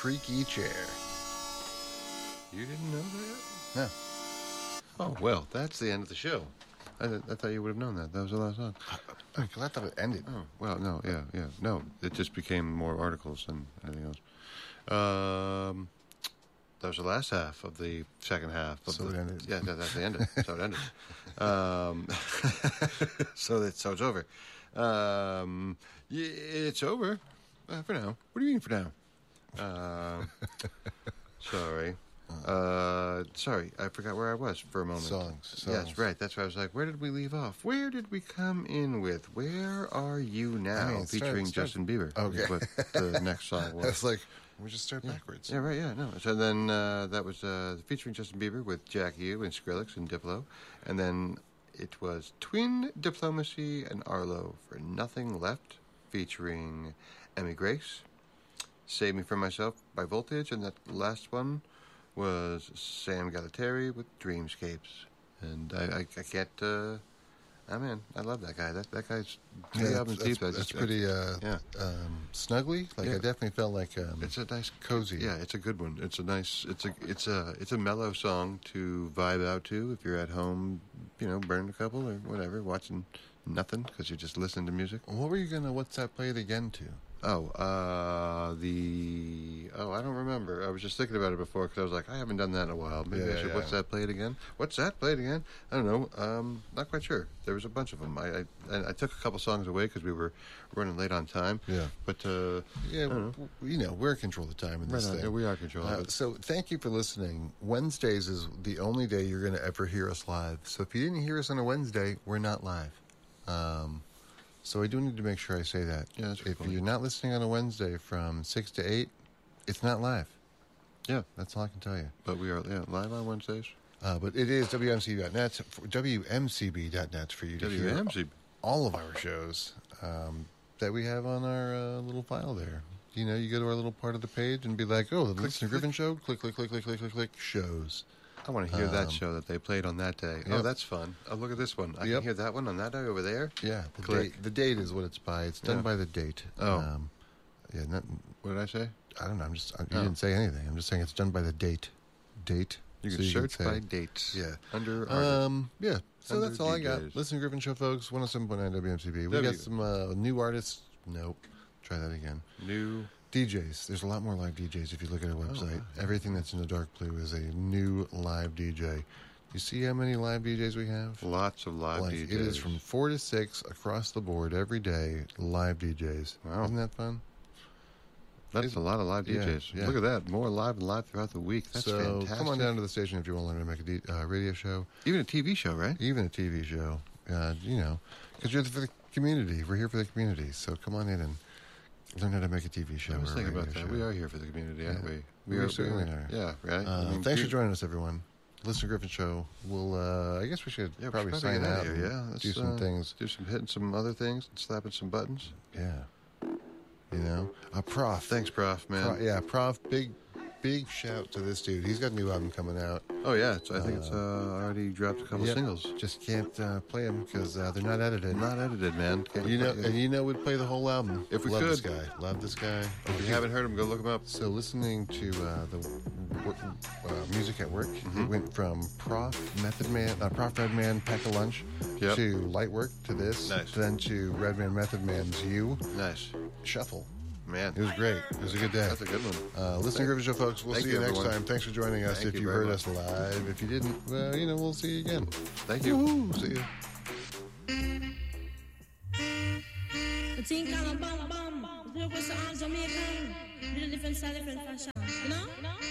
creaky chair. You didn't know that? No. Oh, well, that's the end of the show. I thought you would have known that. That was the last song. I thought it ended. Oh, well, no, yeah. No, it just became more articles than anything else. That was the last half of the second half. So it ended. Yeah, that's the end. So it ended. So it's over. It's over for now. What do you mean for now? Sorry. Sorry, I forgot where I was for a moment. Songs. Yes, right. That's why I was like, where did we leave off? Where did we come in with? Where Are You Now? Featuring Justin Bieber. Okay. Is what the next song was. That's like, we just start backwards. Yeah, right, yeah, no. So then that was featuring Justin Bieber with Jack U and Skrillex and Diplo. And then it was Twin Diplomacy and Arlo for Nothing Left, featuring Emmy Grace. Save Me From Myself by Voltage. And that last one was Sam Galateri with Dreamscapes. And I can't... I love that guy. That guy's albums deep. That's pretty snuggly. Like, I definitely felt like it's a nice, cozy. Yeah, it's a good one. It's a nice. It's a mellow song to vibe out to if you're at home, burning a couple or whatever, watching nothing because you're just listening to music. What were you gonna? What's that play it again to? I don't remember. I was just thinking about it before because I was like, I haven't done that in a while. Maybe I should. What's that played again? What's that played again? I don't know. Not quite sure. There was a bunch of them. I took a couple songs away because we were running late on time. Yeah. But we're in control of the time in this thing. Yeah, we are in control of it. So thank you for listening. Wednesdays is the only day you're going to ever hear us live. So if you didn't hear us on a Wednesday, we're not live. So I do need to make sure I say that. Yeah, that's if cool. you're not listening on a Wednesday from 6 to 8, it's not live. Yeah. That's all I can tell you. But we are live on Wednesdays. But it is WMCB.net for you to hear all of our shows that we have on our little file there. You go to our little part of the page and be like, oh, the Listener Griffin Show, click, shows. I want to hear that show that they played on that day. Yep. Oh, that's fun. Oh, look at this one. I can hear that one on that day over there. Yeah, the date is what it's by. It's done by the date. Oh. What did I say? I don't know. You didn't say anything. I'm just saying it's done by the date. Date. You can search by dates. Yeah. Under artists. Yeah. So Under that's all DJs. I got. Listen to Griffin Show, folks. 107.9 WMCB. We got some new artists. Nope. Try that again. New DJs. There's a lot more live DJs if you look at our website. Everything that's in the dark blue is a new live DJ. You see how many live DJs we have? Lots of live DJs. It is from 4 to 6 across the board every day. Live DJs. Wow. Isn't that fun? That's a lot of live DJs. Yeah. Look at that. More live and live throughout the week. That's fantastic. Come on down to the station if you want to learn how to make a radio show. Even a TV show, right? Even a TV show. Because you're for the community. We're here for the community. So come on in and learn how to make a TV show. I was thinking about that. Show. We are here for the community, aren't we? We certainly are. Yeah, right? Thanks for joining us, everyone. Listener Griffin Show. We'll, I guess we should probably sign out here. Yeah, let's do some things. Hitting some other things, slapping some buttons. Yeah. Prof. Thanks, Prof, man. Prof. Big shout to this dude. He's got a new album coming out. Oh, yeah. I think it's already dropped a couple singles. Just can't play them because they're not edited. Not edited, man. We'd play the whole album. If we Love could. Love this guy. If you haven't heard him, go look him up. So listening to the music at work, it went from Prof Redman, Pack a Lunch, to Lightwork, to this, then to Redman Method Man's You. Nice. Shuffle. Man. It was great. It was a good day. That's a good one. Listen to Griffin Show, folks. We'll see you next time. Thanks for joining us. Thank if you heard much. us live. If you didn't, we'll see you again. Thank you. Woo-hoo. See you. The thing kind of bam bam, the arms are making, different style, different fashion,